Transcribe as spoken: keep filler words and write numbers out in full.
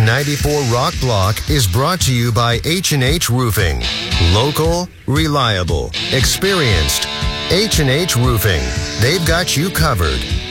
ninety-four Rock Block is brought to you by H and H Roofing. Local, reliable, experienced. H and H Roofing. They've got you covered.